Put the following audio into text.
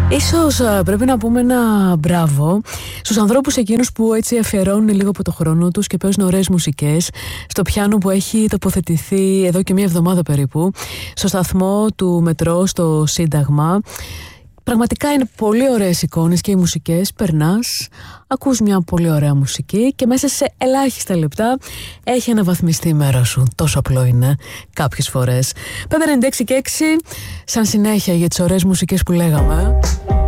Ίσως πρέπει να πούμε ένα μπράβο στους ανθρώπους εκείνους που έτσι αφιερώνουν λίγο από το χρόνο τους και παίζουν ωραίες μουσικές στο πιάνο που έχει τοποθετηθεί εδώ και μία εβδομάδα περίπου στο σταθμό του μετρό στο Σύνταγμα. Πραγματικά είναι πολύ ωραίες εικόνες και οι μουσικές. Περνάς, ακούς μια πολύ ωραία μουσική και μέσα σε ελάχιστα λεπτά έχει αναβαθμιστεί η μέρα σου. Τόσο απλό είναι κάποιες φορές. 5, 96 και 6, σαν συνέχεια για τις ωραίες μουσικές που λέγαμε.